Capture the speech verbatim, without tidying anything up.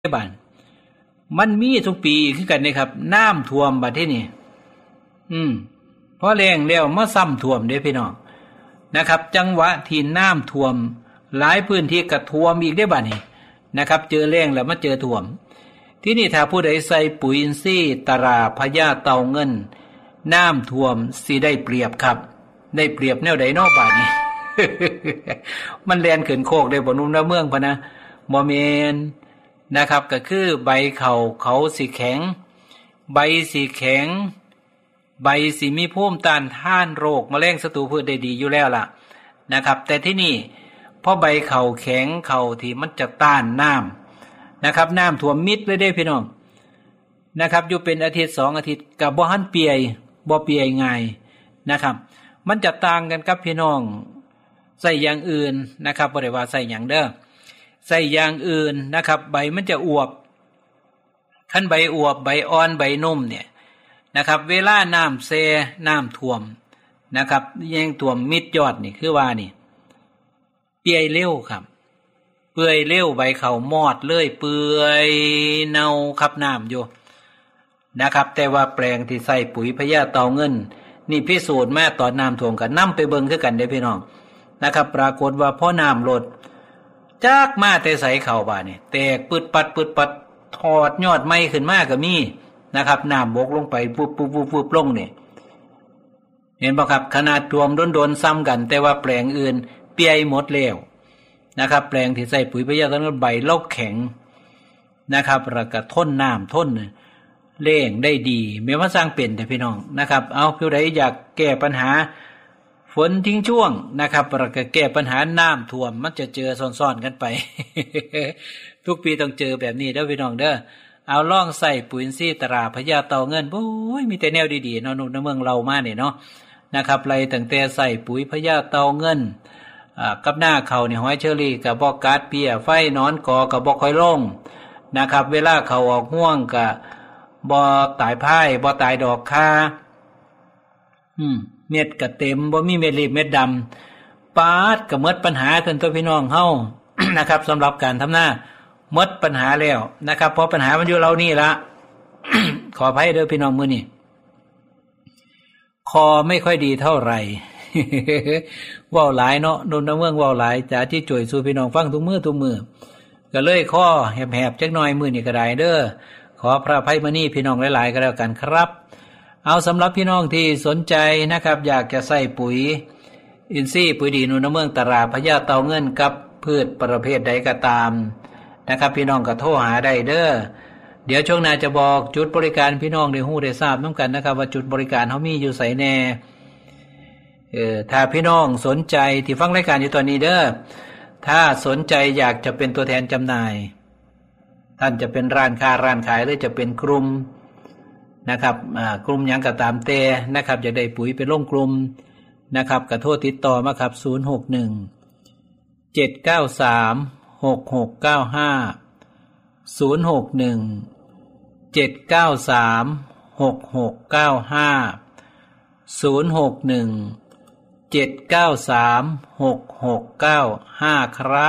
บ้านมันมีทุกปีคือกันนี่ครับน้ำท่วมบัดที่นี่อืมพอแรงแล้วมาซ้ำท่วมเด้พี่น้องนะครับจังหวะที่น้ำท่วมหลายพื้นที่ก็ท่วมอีกได้บัดนี้นะครับเจอแรงแล้วมาเจอท่วมที่นี่ถ้าผู้ใดใส่ปุ๋ยอินทรีย์ตราพญาเต่าเงินน้ำท่วมสิได้เปรียบครับได้เปรียบแนวใดนอกบาดนี้ มันแลนขึ้นโคกได้บ่นุ่มน้ำเมืองพะนะบ่แม่นนะครับก็คือใบเขาเขาสีแข็งใบสีแข็งใบสีมีภูมิต้านทานโรคแมลงศัตรูพืชได้ดีอยู่แล้วล่ะนะครับแต่ที่นี่พอใบเขาแข็งเขาที่มันจะต้านน้ำนะครับน้ำท่วมมิดเลยได้พี่น้องนะครับอยู่เป็นอาทิตย์สองอาทิตย์กับบ่หันเปียบ่เปียง่ายนะครับมันจะต่างกันกับพี่น้องใส่อย่างอื่นนะครับบ่ได้ว่าใส่หยังเด้อใส่อย่างอื่นนะครับใบมันจะอวบขั้นใบอวบใบอ่อนใบนุ่มเนี่ยนะครับเวลาน้ำเซน้ำท่วมนะครับยังท่วมมิดยอดนี่คือว่านี่เปื่อยเร็วครับเปื่อยเร็วใบเขามอดเลยเปื่อยเน่าครับน้ำอยู่นะครับแต่ว่าแปลงที่ใส่ปุ๋ยพญาเต่าเงินนี่พิสูจน์มาตอนน้ำท่วมกันนำไปเบิ่งคือกันเด้อพี่น้องนะครับปรากฏว่าพอน้ำลดจากมาแต่ใส่เข่าบาดนี่แตกปึดปัดปึดปัดถอดยอดไม้ขึ้นมาก็มีนะครับน้ำบกลงไปปุ๊บปุ๊บปุ๊บปุ๊บลงนี่เห็นป่ะครับขนาดท่วมโดนๆซ้ำกันแต่ว่าแปลงอื่นเปียหมดแล้วนะครับแปลงที่ใส่ปุ๋ยพญาเต่าเงินใบเล่าแข็งนะครับแล้วก็ทนน้ำทนเร่งได้ดีไม่ว่าสร้างเป็นแต่พี่น้องนะครับเอาผู้ใดอยากแก้ปัญหาฝนทิ้งช่วงนะครับแล้วก็แก้ปัญหาน้ำท่วมมันจะเจอซ้อนๆกันไป ทุกปีต้องเจอแบบนี้เด้อพี่น้องเด้อเอาล่องใส่ปุ๋ยอินทรีย์ตราพญาเต่าเงินโอ้ยมีแต่แนวดีๆเนาะนุ่นเมืองเรามาเนี่ยเนาะนะครับไรตั้งแต่ใส่ปุ๋ยพญาเต่าเงินอ่ากับหน้าเขาเนี่ยหอยเชอรี่กับบอกการ์ดเปียไฟนอนกอกับบอกคอยลงนะครับเวลาเขาออกห่วงกับบ่ตายพ่ายบ่ตายดอกคาอืมเม็ดก็เต็มบ่มีเม็ดรีบเม็ดดำปาดก็หมดปัญหาท่านตัวพี่น้องเฮา นะครับสำหรับการทำหน้าหมดปัญหาแล้วนะครับเพราะปัญหามันอยู่เรานี่ละ ขออภัยเด้อพี่น้องมื้อนี้คอไม่ค่อยดีเท่าไหร่ เว้าหลายเนาะโดนน้ำเมืองเว้าหลายจ๋าที่จ่วยสู่พี่น้องฟังทุกมื้อทุกมื้อก็เลยคอแหบๆจักหน่อยมื้อนี้ก็ได้เด้อขอพระอภัยมานี่พี่น้องหลายๆก็แล้วกันครับเอาสำหรับพี่น้องที่สนใจนะครับอยากจะใส่ปุ๋ยอินทรีย์ปุ๋ยดีนูนเมืองตราพญาเต่าเงินกับพืชประเภทใดก็ตามนะครับพี่น้องก็โทรหาได้เด้อเดี๋ยวช่วงหน้าจะบอกจุดบริการพี่น้องได้ฮู้ได้ทราบนำกันนะครับว่าจุดบริการเฮามีอยู่ไสแน่เออถ้าพี่น้องสนใจที่ฟังรายการอยู่ตอนนี้เด้อถ้าสนใจอยากจะเป็นตัวแทนจำหน่ายท่านจะเป็นร้านค้าร้านขายหรือจะเป็นกลุ่มนะครับอ่ากลุ่มหยังก็ตามแต่นะครับจะได้ปุ๋ยไปลงกลุ่มนะครับก็โทรติดต่อมาครับศูนย์ หก หนึ่ง เจ็ด เก้า สาม หก หก เก้า ห้า ศูนย์ หก หนึ่ง เจ็ด เก้า สาม หก หก เก้า ห้า ศูนย์ หก หนึ่ง เจ็ด เก้า สาม หก หก เก้า ห้าครับ